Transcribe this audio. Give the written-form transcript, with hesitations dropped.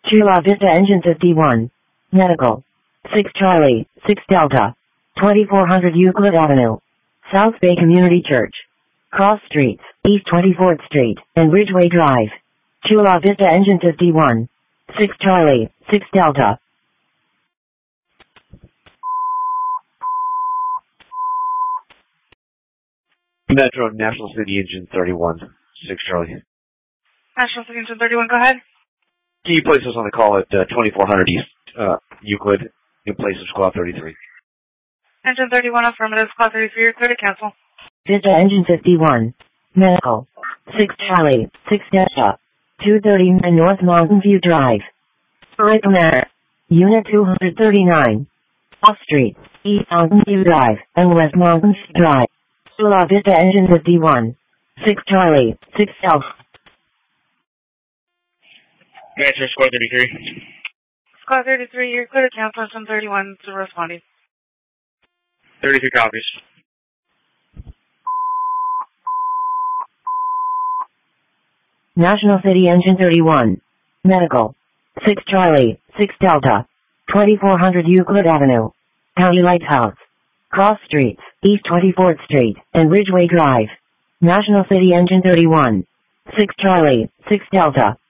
Chula Vista Engine 51. Medical. 6 Charlie, 6 Delta. 2400 Euclid Avenue. South Bay Community Church. Cross Streets, East 24th Street, and Ridgeway Drive. Chula Vista Engine 51. 6 Charlie, 6 Delta. Metro National City Engine 31. 6 Charlie. National City Engine 31, go ahead. Can you place us on the call at 2400 East Euclid in place of Squad 33? Engine 31, affirmative. Squad 33, you're clear to cancel. Vista Engine 51. Medical. 6 Charlie, 6 Delta. 239 North Mountain View Drive. Command. Unit 239. Off Street, East Mountain View Drive, and West Mountain View Drive. Chula Vista Engine 51. 6 Charlie, 6 Delta. Metro Squad 33. Squad 33, you're clear to cancel. Engine 31 to responding. 33 copies. National City Engine 31. Medical. 6 Charlie, 6 Delta. 2400 Euclid Avenue. County Lighthouse. Cross Streets, East 24th Street, and Ridgeway Drive. National City Engine 31. 6 Charlie, 6 Delta.